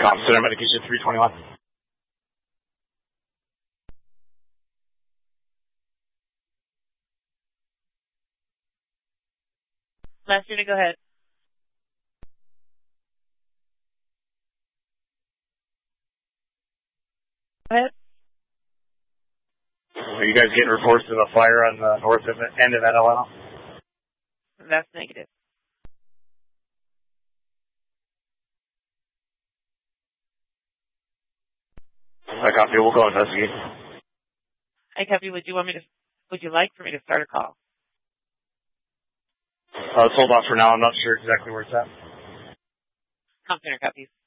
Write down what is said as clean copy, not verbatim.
Comm Center, medication 321. Last unit, go ahead. Go ahead. Are you guys getting reports of a fire on the north end of that Atlanta? That's negative. I copy. We'll go investigate. I copy. Would you like for me to start a call? Let's hold off for now. I'm not sure exactly where it's at. Comm Center copies.